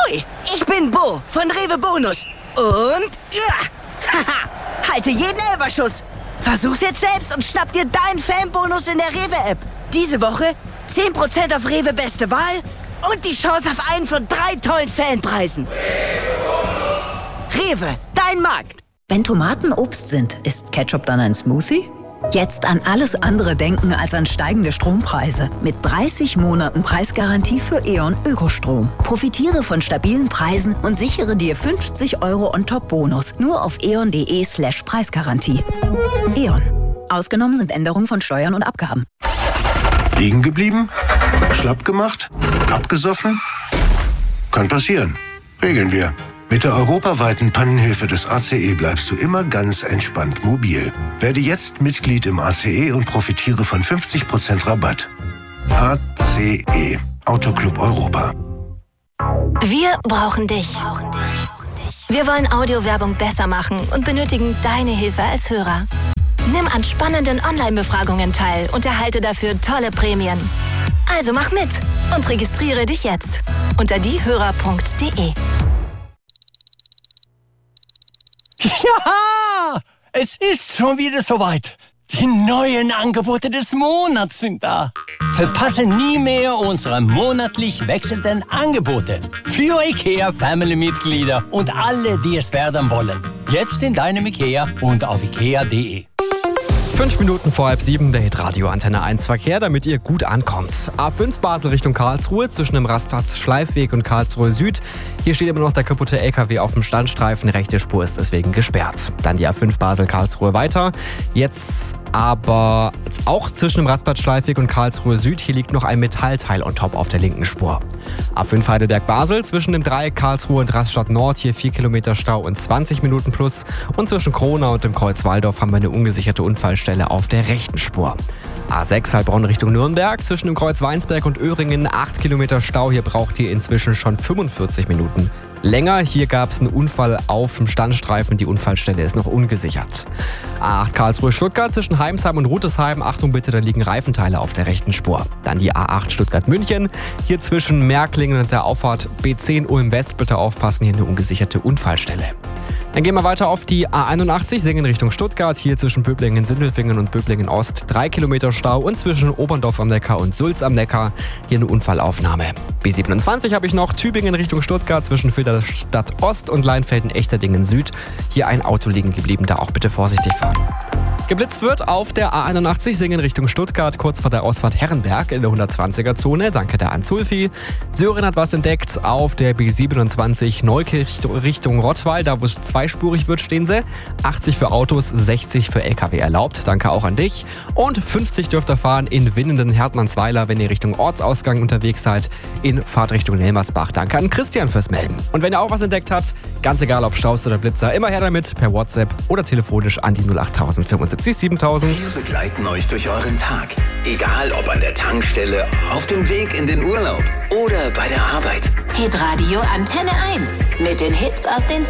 Hoi, ich bin Bo von Rewe Bonus. Und halte jeden Elferschuss. Versuch's jetzt selbst und schnapp dir deinen Fanbonus in der Rewe-App. Diese Woche 10% auf Rewe Beste Wahl und die Chance auf einen von 3 tollen Fanpreisen. Rewe, dein Markt. Wenn Tomaten Obst sind, ist Ketchup dann ein Smoothie? Jetzt an alles andere denken als an steigende Strompreise. Mit 30 Monaten Preisgarantie für E.ON Ökostrom. Profitiere von stabilen Preisen und sichere dir 50 € On-Top-Bonus. Nur auf eon.de/Preisgarantie. E.ON. Ausgenommen sind Änderungen von Steuern und Abgaben. Liegen geblieben? Schlapp gemacht? Abgesoffen? Kann passieren. Regeln wir. Mit der europaweiten Pannenhilfe des ACE bleibst du immer ganz entspannt mobil. Werde jetzt Mitglied im ACE und profitiere von 50% Rabatt. ACE. Autoclub Europa. Wir brauchen dich. Wir wollen Audiowerbung besser machen und benötigen deine Hilfe als Hörer. Nimm an spannenden Online-Befragungen teil und erhalte dafür tolle Prämien. Also mach mit und registriere dich jetzt unter diehörer.de. Ja, es ist schon wieder soweit. Die neuen Angebote des Monats sind da. Verpasse nie mehr unsere monatlich wechselnden Angebote. Für IKEA-Family-Mitglieder und alle, die es werden wollen. Jetzt in deinem IKEA und auf ikea.de. 5 Minuten vor 6:30, der Hitradio Antenne 1 Verkehr, damit ihr gut ankommt. A5 Basel Richtung Karlsruhe zwischen dem Rastplatz Schleifweg und Karlsruhe Süd. Hier steht immer noch der kaputte LKW auf dem Standstreifen. Rechte Spur ist deswegen gesperrt. Dann die A5 Basel Karlsruhe weiter. Jetzt aber auch zwischen dem Rastplatz Schleifweg und Karlsruhe Süd. Hier liegt noch ein Metallteil on top auf der linken Spur. A5 Heidelberg Basel zwischen dem Dreieck Karlsruhe und Rastatt Nord. Hier 4 Kilometer Stau und 20 Minuten plus. Und zwischen Kronau und dem Kreuz Waldorf haben wir eine ungesicherte Unfallstelle auf der rechten Spur. A6 Heilbronn Richtung Nürnberg zwischen dem Kreuz Weinsberg und Öhringen 8 Kilometer Stau. Hier braucht ihr inzwischen schon 45 Minuten länger. Hier gab es einen Unfall auf dem Standstreifen. Die Unfallstelle ist noch ungesichert. A8 Karlsruhe Stuttgart zwischen Heimsheim und Rutesheim. Achtung bitte, da liegen Reifenteile auf der rechten Spur. Dann die A8 Stuttgart München. Hier zwischen Märklingen und der Auffahrt B10 Ulm West. Bitte aufpassen, hier eine ungesicherte Unfallstelle. Dann gehen wir weiter auf die A81, Singen Richtung Stuttgart. Hier zwischen Böblingen-Sindelfingen und Böblingen-Ost 3 Kilometer Stau und zwischen Oberndorf am Neckar und Sulz am Neckar hier eine Unfallaufnahme. B27 habe ich noch, Tübingen Richtung Stuttgart zwischen Filderstadt Ost und Leinfelden-Echterdingen Süd. Hier ein Auto liegen geblieben, da auch bitte vorsichtig fahren. Geblitzt wird auf der A81 Singen Richtung Stuttgart, kurz vor der Ausfahrt Herrenberg in der 120er-Zone. Danke da an Zulfi. Sören hat was entdeckt auf der B27 Neukirch Richtung Rottweil. Da, wo es zweispurig wird, stehen sie. 80 für Autos, 60 für LKW erlaubt. Danke auch an dich. Und 50 dürft ihr fahren in Winnenden-Hertmannsweiler, wenn ihr Richtung Ortsausgang unterwegs seid, in Fahrtrichtung Nelmersbach. Danke an Christian fürs Melden. Und wenn ihr auch was entdeckt habt, ganz egal ob Staus oder Blitzer, immer her damit per WhatsApp oder telefonisch an die 08000 75 7000. Wir begleiten euch durch euren Tag. Egal ob an der Tankstelle, auf dem Weg in den Urlaub oder bei der Arbeit. Hitradio Antenne 1 mit den Hits aus den